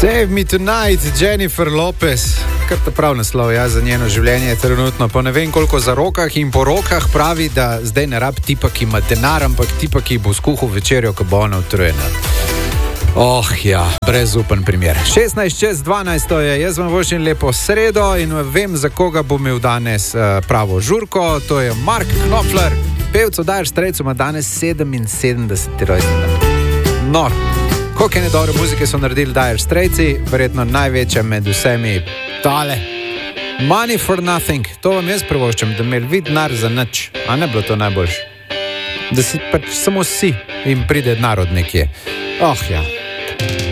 Save Me Tonight, Jennifer Lopez. Kar ta prav naslov, ja, za njeno življenje trenutno. Po ne vem koliko za rokah in po rokah pravi, da zdaj ne rab tipa, ki ima denar, ampak tipa, ki bo skuhal večerjo, ko bo ona utrujena. Oh ja, brezupen primer. 16:12 je, jaz vam vošim lepo sredo in vem, za koga bom imel danes pravo žurko. To je Mark Knopfler, pevec Dire Straits, ima danes 77. rojstni dan. No, koliko ene dobre muzike so naredili Dire Straitsi, verjetno največja med vsemi tale. Money for Nothing, to vam jaz privoščam, da imeli vid denar za nič, a ne bilo to najboljše. Da si pač samo si in pride denar od nekje. Oh ja.